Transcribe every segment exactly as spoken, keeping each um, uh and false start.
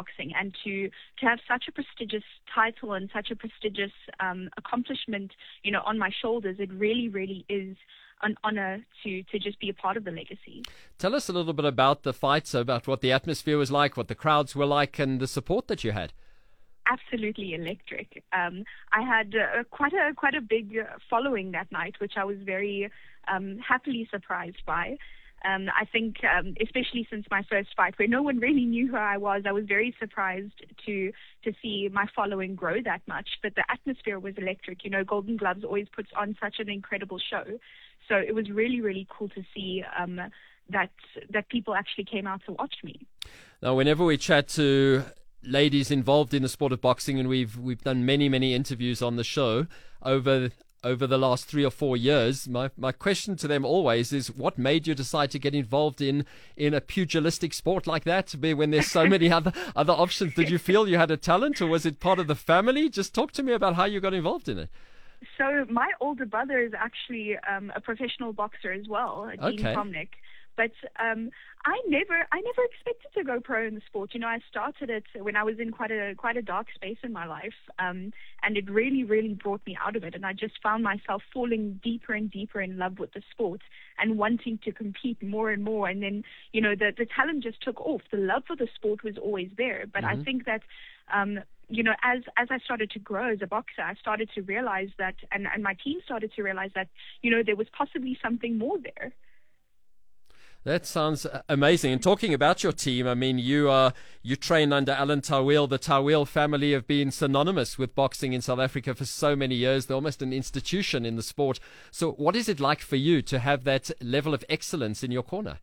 boxing, and to to have such a prestigious title and such a prestigious um, accomplishment, you know, on my shoulders, it really, really is an honor to to just be a part of the legacy. Tell us a little bit about the fights, about what the atmosphere was like, what the crowds were like, and the support that you had. Absolutely electric. Um, I had uh, quite a quite a big following that night, which I was very um, happily surprised by. Um, I think, um, especially since my first fight, where no one really knew who I was, I was very surprised to to see my following grow that much. But the atmosphere was electric. You know, Golden Gloves always puts on such an incredible show, so it was really, really cool to see um, that that people actually came out to watch me. Now, whenever we chat to ladies involved in the sport of boxing, and we've we've done many many interviews on the show over over the last three or four years, my my question to them always is, what made you decide to get involved in in a pugilistic sport like that, when there's so many other other options? Did you feel you had a talent, or was it part of the family? Just talk to me about how you got involved in it. So my older brother is actually um, a professional boxer as well, Dean Okay. Komnick. But um, I never, I never expected to go pro in the sport. You know, I started it when I was in quite a quite a dark space in my life, um, and it really, really brought me out of it. And I just found myself falling deeper and deeper in love with the sport and wanting to compete more and more. And then, you know, the the talent just took off. The love for the sport was always there. But Mm-hmm. I think that. Um, you know, as as I started to grow as a boxer, I started to realize that, and, and my team started to realize that, you know, there was possibly something more there. That sounds amazing. And talking about your team, I mean, you are you train under Alan Tawil. The Tawil family have been synonymous with boxing in South Africa for so many years. They're almost an institution in the sport. So what is it like for you to have that level of excellence in your corner?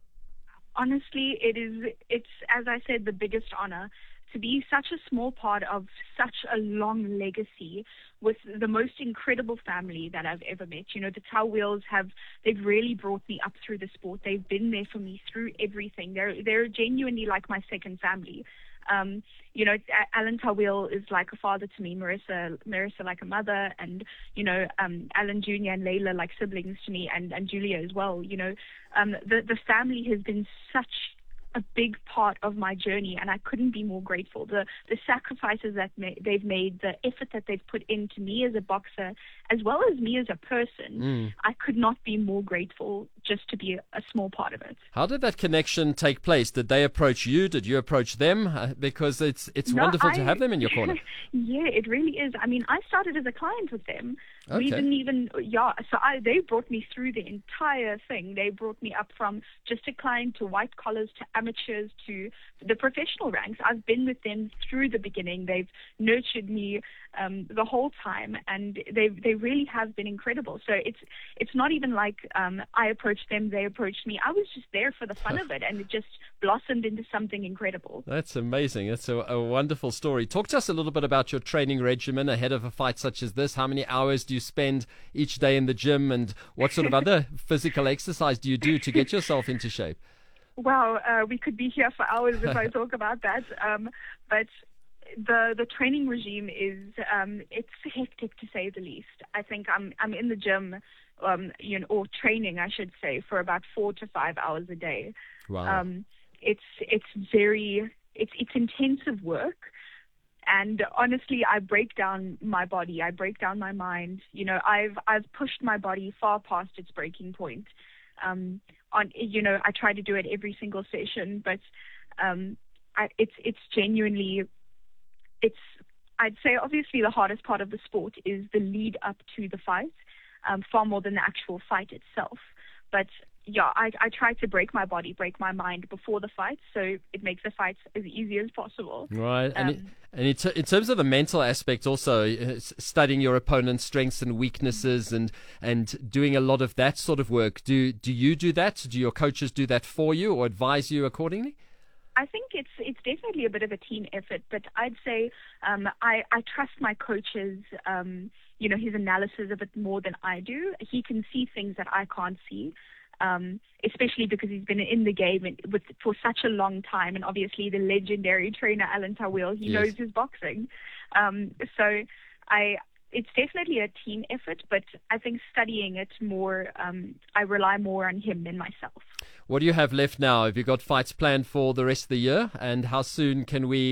Honestly, it is, it's, as I said, the biggest honor to be such a small part of such a long legacy with the most incredible family that I've ever met. You know, the Tawils have, they've really brought me up through the sport. They've been there for me through everything. They're, they're genuinely like my second family. Um, you know, Alan Tawil is like a father to me, Marissa, Marissa like a mother, and, you know, um, Alan Junior and Layla like siblings to me, and, and Julia as well. You know, um, the, the family has been such a big part of my journey, and I couldn't be more grateful. The the sacrifices that ma- they've made, the effort that they've put into me as a boxer, as well as me as a person, Mm. I could not be more grateful just to be a, a small part of it. How did that connection take place? Did they approach you? Did you approach them? Uh, because it's it's No, wonderful I- to have them in your corner. Yeah, it really is. I mean, I started as a client with them. Okay. We didn't even, yeah, so I, they brought me through the entire thing. They brought me up from just a client to white collars to amateurs to the professional ranks. I've been with them through the beginning. They've nurtured me um, the whole time, and they they really have been incredible. So it's it's not even like um, I approached them, they approached me. I was just there for the fun of it, and it just blossomed into something incredible. That's amazing. That's a, a wonderful story. Talk to us a little bit about your training regimen ahead of a fight such as this. How many hours do you spend each day in the gym, and what sort of other physical exercise do you do to get yourself into shape? Wow, uh, we could be here for hours if I talk about that. Um, but the the training regime is um, it's hectic to say the least. I think I'm I'm in the gym, um, you know, or training, I should say, for about four to five hours a day. Wow. Um, it's it's very it's it's intensive work. And honestly, I break down my body. I break down my mind. You know, I've I've pushed my body far past its breaking point. Um, on you know, I try to do it every single session, but um, I, it's it's genuinely, it's I'd say obviously the hardest part of the sport is the lead up to the fight, um, far more than the actual fight itself. But yeah, I, I try to break my body, break my mind before the fight, so it makes the fights as easy as possible. Right, and, Um, it, and in, t- in terms of the mental aspect also, uh, s- studying your opponent's strengths and weaknesses and, and doing a lot of that sort of work, do do you do that? Do your coaches do that for you or advise you accordingly? I think it's it's definitely a bit of a team effort, but I'd say um, I, I trust my coach's, um, you know, his analysis of it more than I do. He can see things that I can't see. Um, especially because he's been in the game and with, for such a long time, and obviously the legendary trainer Alan Tawil, he Yes. knows his boxing. Um, so I, it's definitely a team effort, but I think studying it more, um, I rely more on him than myself. What do you have left now? Have you got fights planned for the rest of the year? And how soon can we